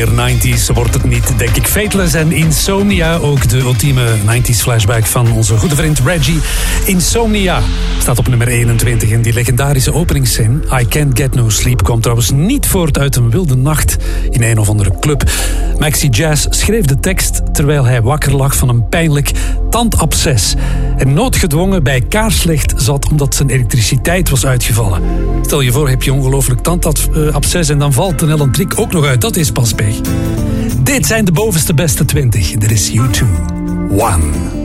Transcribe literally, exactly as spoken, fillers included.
meer nineties wordt het niet, denk ik. Fateless en Insomnia, ook de ultieme nineties flashback van onze goede vriend Reggie. Insomnia staat op nummer eenentwintig en die legendarische openingszin I Can't Get No Sleep komt trouwens niet voort uit een wilde nacht in een of andere club. Maxi Jazz schreef de tekst terwijl hij wakker lag van een pijnlijk tandabsces en noodgedwongen bij kaarslicht zat omdat zijn elektriciteit was uitgevallen. Stel je voor, heb je ongelooflijk tandabsces en dan valt de elektriek ook nog uit. Dat is pas pech. Dit zijn de bovenste beste twintig. Dit is U twee. One.